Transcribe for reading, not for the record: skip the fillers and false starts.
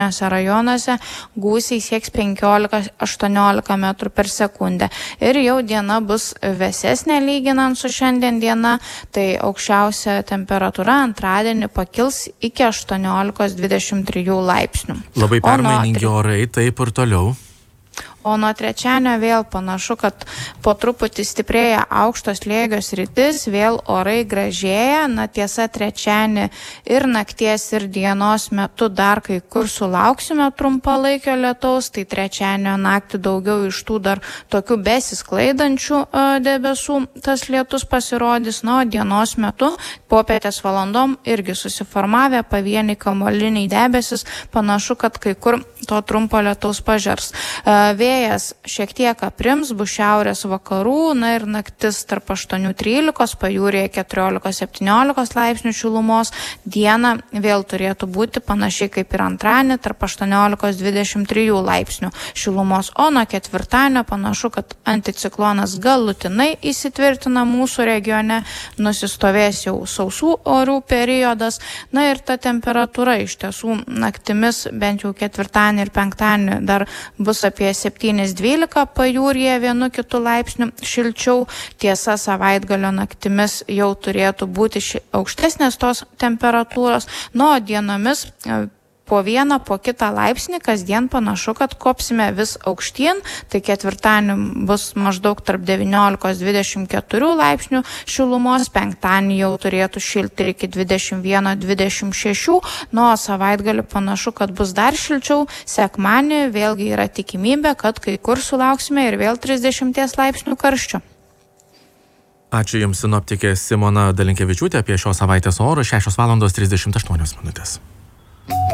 rajonuose gūsiai sieks 15–18 metrų per sekundę. Ir jau diena bus vėsesnė lyginant su šiandien diena, tai aukščiausia temperatūra antradienį pakils iki 18–23 laipsnių. Labai permainingi orai, taip ir toliau. O nuo trečiadienio vėl panašu, kad po truputį stiprėja aukšto slėgio sritis, vėl orai gražėja. Na tiesa, trečiadienį ir nakties, ir dienos metu dar kai kur sulauksime trumpalaikio lietaus, tai trečiadienio naktį daugiau iš tų dar tokių besisklaidančių debesų tas lietus pasirodys. Na, o dienos metu popietės valandom irgi susiformavę pavieniai kamuoliniai debesis, panašu, kad kai kur to trumpo lietaus pažers. Vėjas šiek tiek aprims, bus šiaurės vakarų, na ir naktis tarp 8–13, pajūryje 14–17 laipsnių šilumos. Diena vėl turėtų būti panašiai kaip ir antradienį, tarp 18–23 laipsnių šilumos. O nuo ketvirtadienio panašu, kad anticiklonas galutinai įsitvirtina mūsų regione, nusistovės jau sausų orų periodas. Na ir ta temperatūra iš tiesų naktimis bent jau ketvirtadienį ir penktadienį dar bus apie 7–12, pajūryje 1–2 laipsnių šilčiau. Tiesa, savaitgalio naktimis jau turėtų būti aukštesnės tos temperatūros, o dienomis po vieną, po kitą laipsnį, kasdien panašu, kad kopsime vis aukštyn, tai ketvirtadienį bus maždaug tarp 19–24 laipsnių šilumos, penktadienį jau turėtų šilti iki 21–26, o savaitgalį panašu, kad bus dar šilčiau, sekmadienį vėlgi yra tikimybė, kad kai kur sulauksime ir vėl 30 laipsnių karščio. Ačiū Jums, sinoptikė Simona Dalinkevičiūtė, apie šios savaitės orus 6:38 min.